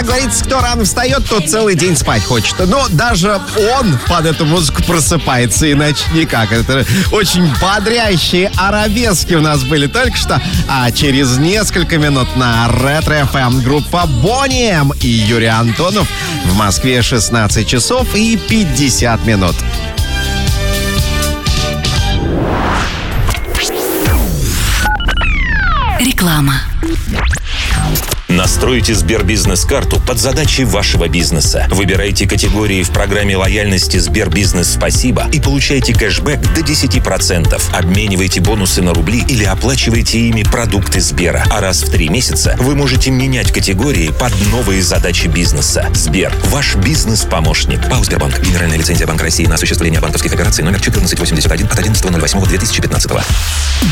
Как говорится, кто рано встает, тот целый день спать хочет. Но даже он под эту музыку просыпается, иначе никак. Это очень бодрящие арабески у нас были только что. А через несколько минут на Ретро ФМ группа Boney M и Юрий Антонов. В Москве 16 часов и 50 минут. Реклама. Настройте Сбербизнес-карту под задачи вашего бизнеса. Выбирайте категории в программе лояльности Сбербизнес Спасибо и получайте кэшбэк до 10%. Обменивайте бонусы на рубли или оплачивайте ими продукты Сбера. А раз в 3 месяца вы можете менять категории под новые задачи бизнеса. Сбер – ваш бизнес-помощник. ПАО «Сбербанк». Генеральная лицензия Банка России на осуществление банковских операций номер 1481 от 11.08.2015.